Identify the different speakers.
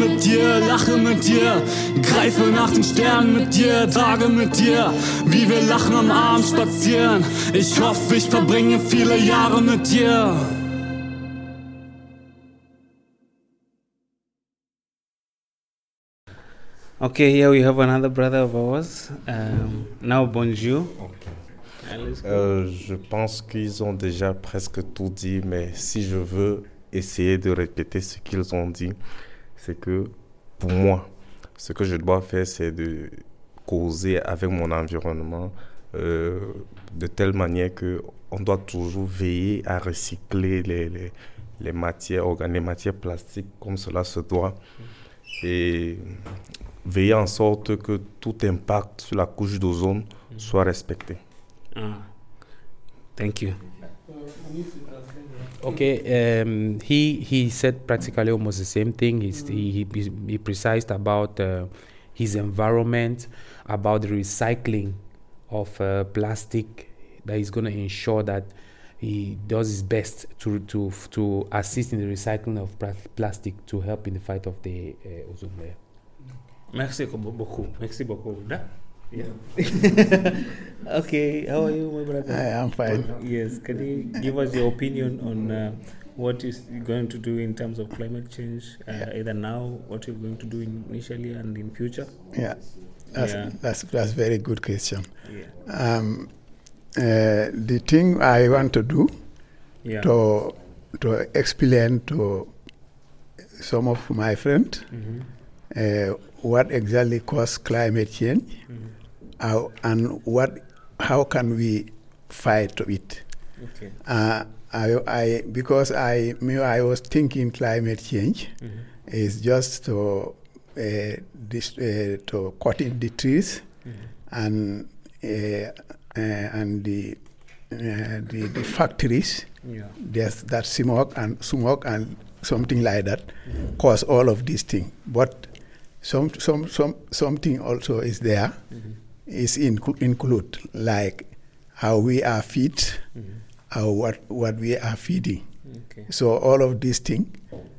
Speaker 1: mit dir, lache mit dir, greife nach den Sternen mit dir, trage mit dir, wie wir lachen am Abend spazieren. Ich hoffe, ich verbringe viele Jahre mit dir.
Speaker 2: Okay, here we have another brother of ours. Now, bonjour.
Speaker 3: Je pense qu'ils ont déjà presque tout dit, mais si je veux essayer de répéter ce qu'ils ont dit, c'est que pour moi, ce que je dois faire, c'est de causer avec mon environnement de telle manière qu'on doit toujours veiller à recycler les matières plastiques comme cela se doit, et veiller en sorte que tout impact sur la couche d'ozone soit respecté.
Speaker 2: Thank you.
Speaker 4: Okay, he said practically almost the same thing. He precised about his environment, about the recycling of plastic, that he's going to ensure that he does his best to assist in the recycling of plastic to help in the fight of the ozone layer.
Speaker 2: Merci beaucoup. Merci beaucoup. Yeah. Okay, how are you, my brother?
Speaker 5: I am fine.
Speaker 2: Yes, can you give us your opinion on what is going to do in terms of climate change, either now, what you're going to do initially and in future?
Speaker 5: Yeah, that's very good question.
Speaker 2: Yeah.
Speaker 5: The thing I want to do to explain to some of my friends what exactly causes climate change, and how can we fight it.
Speaker 2: Okay.
Speaker 5: Because I was thinking climate change is just to cutting the trees and the factories. There's that smoke and something like that cause all of these things. But something also is there, is include like how we are feed, what we are feeding.
Speaker 2: Okay.
Speaker 5: So all of these things